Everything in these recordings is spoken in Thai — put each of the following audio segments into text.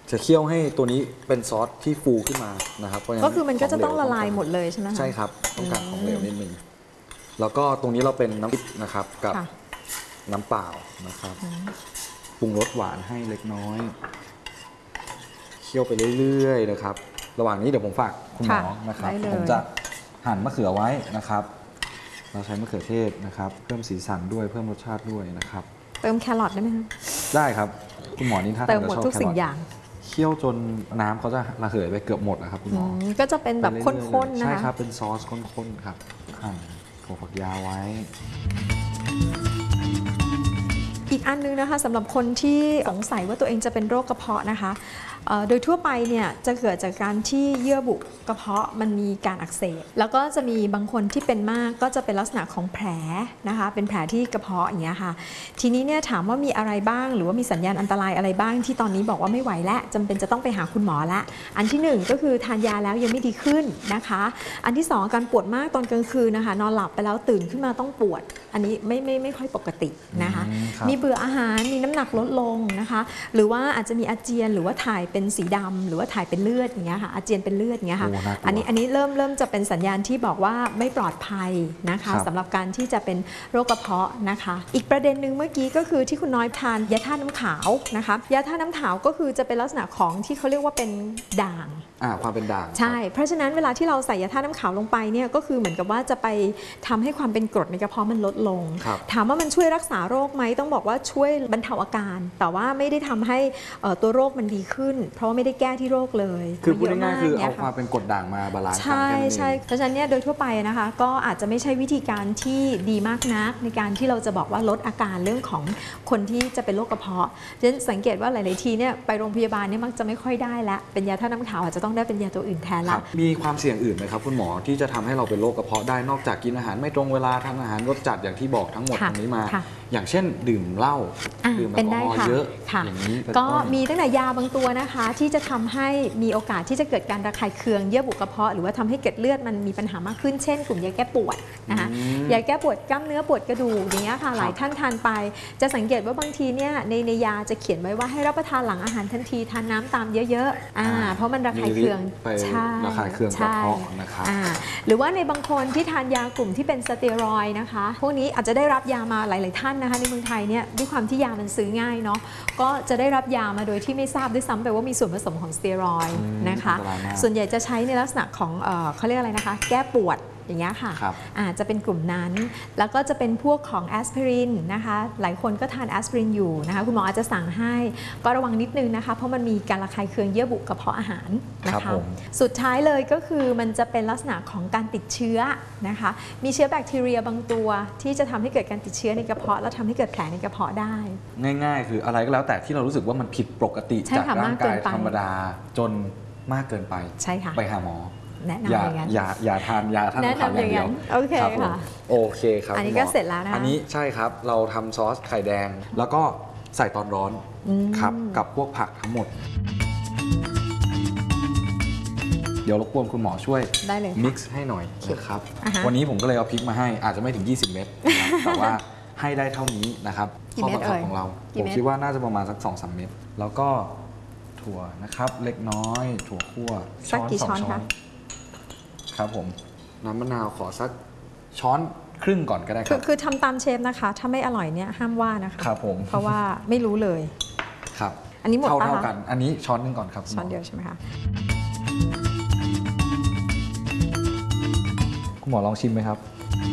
จะเคี่ยวให้ตัวนี้เป็นซอสที่ฟูขึ้นมานะครับก็คือมันก็จะต้องละลายหมดเลยใช่ไหมคะใช่ครับต้องการของเหลวนิดนึงแล้วก็ตรงนี้เราเป็นน้ำพริกนะครับกับน้ำเปล่านะครับปรุงรสหวานให้เล็กน้อยเคี่ยวไปเรื่อยๆนะครับระหว่างนี้เดี๋ยวผมฝากคุณหมอนะครับผมจะหั่นมะเขือไว้นะครับเราใช้มะเขือเทศนะครับเพิ่มสีสันด้วยเพิ่มรสชาติด้วยนะครับเติมแครอทได้ไหมคะได้ครับคุณหมอนี่ถ้าเติมหมดทุกสิ่งอย่างเคี่ยวจนน้ำเขาจะระเหยไปเกือบหมดนะครับคุณหมอก็จะเป็นแบบข้นๆนะคะใช่ครับเป็นซอสข้นๆครับหั่นถั่วฝักยาวไว้อีกอันนึงนะคะสำหรับคนที่สงสัยว่าตัวเองจะเป็นโรคกระเพาะนะคะโดยทั่วไปเนี่ยจะเกิดจากการที่เยื่อบุกระเพาะมันมีการอักเสบแล้วก็จะมีบางคนที่เป็นมากก็จะเป็นลักษณะของแผลนะคะเป็นแผลที่กระเพาะอย่างเงี้ยค่ะทีนี้เนี่ยถามว่ามีอะไรบ้างหรือว่ามีสัญญาณอันตรายอะไรบ้างที่ตอนนี้บอกว่าไม่ไหวแล้วจำเป็นจะต้องไปหาคุณหมอละอันที่1ก็คือทานยาแล้วยังไม่ดีขึ้นนะคะอันที่2การปวดมากตอนกลางคืนนะคะนอนหลับไปแล้วตื่นขึ้นมาต้องปวดอันนี้ไม่ค่อยปกตินะคะมีเบื่ออาหารมีน้ำหนักลดลงนะคะหรือว่าอาจจะมีอาเจียนหรือว่าถ่ายเป็นสีดำหรือว่าถ่ายเป็นเลือดอย่างเงี้ยค่ะอาเจียนเป็นเลือดอย่างเงี้ยค่ะอันนี้เริ่มจะเป็นสัญญาณที่บอกว่าไม่ปลอดภัยนะคะสำหรับการที่จะเป็นโรคกระเพาะนะคะอีกประเด็นหนึ่งเมื่อกี้ก็คือที่คุณน้อยทานยาธาตุน้ำขาวนะคะยาธาตุน้ำขาวก็คือจะเป็นลักษณะของที่เขาเรียกว่าเป็นด่างความเป็นด่างใช่เพราะฉะนั้นเวลาที่เราใส่ยาธาตุน้ำขาวลงไปเนี่ยก็คือเหมือนกับว่าจะไปทำให้ความเป็นกรดในกระเพาะมันลดลงถามว่ามันช่วยรักษาโรคไหมต้องบอกว่าช่วยบรรเทาอาการแต่ว่าไม่ได้ทำให้ตัวโรคมันดีขึ้นเพราะว่าไม่ได้แก้ที่โรคเลยคือพูดง่ายๆคือเอาความเป็นกรดด่างมาบาลานซ์กันใช่เพราะฉะนั้นเนี่ยโดยทั่วไปนะคะก็อาจจะไม่ใช่วิธีการที่ดีมากนักในการที่เราจะบอกว่าลดอาการเรื่องของคนที่จะเป็นโรคกระเพาะฉะนั้นสังเกตว่าหลายๆทีเนี่ยไปโรงพยาบาลเนี่ยมักจะไม่ค่อยได้ละเป็นยาธาตุน้ำขาวอาจจะต้องได้เป็นยาตัวอื่นแทนละมีความเสี่ยงอื่นไหมครับคุณหมอที่จะทำให้เราเป็นโรคกระเพาะได้นอกจากกินอาหารไม่ตรงเวลาทานอาหารรสจัดอย่างที่บอกทั้งหมดตรงนี้มาอย่างเช่นดื่มเหล้าดื่มแอลกอฮอล์เยอะอย่างนี้ก็มีตั้งแต่ยาบางตัวนะคะที่จะทำให้มีโอกาสที่จะเกิดการระคายเคืองเยื่อบุกระเพาะหรือว่าทำให้เกิดเลือดมันมีปัญหามากขึ้นเช่นกลุ่มยาแก้ปวดนะคะยาแก้ปวดกล้ามเนื้อปวดกระดูกอย่างเงี้ยค่ะหลายท่านทานไปจะสังเกตว่าบางทีเนี่ยในยาจะเขียนไว้ว่าให้รับประทานหลังอาหารทันทีทานน้ำตามเยอะๆเพราะมันระคายเคืองระคายเคืองกระเพาะนะครับหรือว่าในบางคนที่ทานยากลุ่มที่เป็นสเตียรอยด์นะคะพวกนี้อาจจะได้รับยามาหลายๆท่านนะคะในเมืองไทยเนี่ยด้วยความที่ยามันซื้อง่ายเนาะก็จะได้รับยามาโดยที่ไม่ทราบด้วยซ้ำไปว่ามีส่วนผสมของสเตียรอยด์นะคะส่วนใหญ่จะใช้ในลักษณะของเขาเรียกอะไรนะคะแก้ปวดอย่างเงี้ยค่ะจะเป็นกลุ่มนั้นแล้วก็จะเป็นพวกของแอสไพรินนะคะหลายคนก็ทานแอสไพรินอยู่นะคะคุณหมออาจจะสั่งให้ก็ระวังนิดนึงนะคะเพราะมันมีการระคายเคืองเยื่อบุกระเพาะอาหารนะคะสุดท้ายเลยก็คือมันจะเป็นลักษณะของการติดเชื้อนะคะมีเชื้อแบคทีเรียบางตัวที่จะทำให้เกิดการติดเชื้อในกระเพาะแล้วทำให้เกิดแผลในกระเพาะได้ง่ายๆคืออะไรก็แล้วแต่ที่เรารู้สึกว่ามันผิดปกติจากร่างกายธรรมดาจนมากเกินไปไปหาหมอแนะนำอย่างนั้นอย่าทานยาท่านขาวอย่างเดียวโอเคค่ะโอเคครับอันนี้ก็เสร็จแล้วนะอันนี้ใช่ครับเราทำซอสไข่แดงแล้วก็ใส่ตอนร้อนครับกับพวกผักทั้งหมดเดี๋ยวรบกวนคุณหมอช่วยมิกซ์ให้หน่อยนะครับวันนี้ผมก็เลยเอาพริกมาให้อาจจะไม่ถึง20 เม็ดแต่ว่าให้ได้เท่านี้นะครับข้อบังคับของเราผมคิดว่าน่าจะประมาณสัก 2-3 เม็ดแล้วก็ถั่วนะครับเล็กน้อยถั่วคั่วสักกี่ช้อนคะครับผมน้ำมะนาวขอสักช้อนครึ่งก่อนก็ได้ครับคือทำตามเชฟนะคะถ้าไม่อร่อยเนี่ยห้ามว่านะคะครับผมเพราะว่าไม่รู้เลยครับอันนี้หมดเท่ากันอันนี้ช้อนนึงก่อนครับช้อนเดียวใช่ไหมคะคุณหมอลองชิมไหมครับ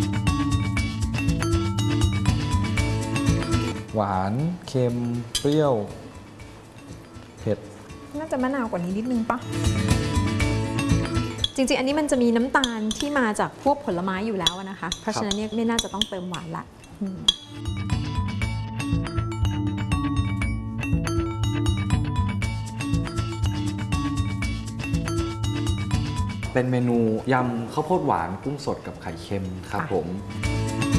หวานเค็มเปรี้ยวเผ็ดน่าจะมะนาวกว่านี้นิดนึงปะจริงๆอันนี้มันจะมีน้ำตาลที่มาจากพวกผลไม้อยู่แล้วนะคะเพราะฉะนั้นเนี่ยไม่น่าจะต้องเติมหวานละเป็นเมนูยำข้าวโพดหวานกุ้งสดกับไข่เค็มครับผม